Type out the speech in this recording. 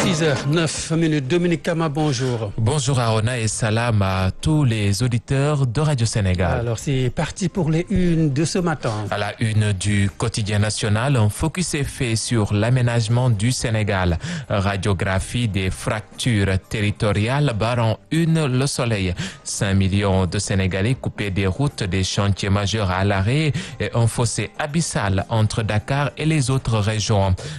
6h09. Dominique Kama, bonjour. Bonjour Arona et salam à tous les auditeurs de Radio Sénégal. Alors c'est parti pour les unes de ce matin. À la une du quotidien national, un focus est fait sur l'aménagement du Sénégal. Radiographie des fractures territoriales barrant Le Soleil. 5 millions de Sénégalais coupés des routes, des chantiers majeurs à l'arrêt et un fossé abyssal entre Dakar et les autres régions.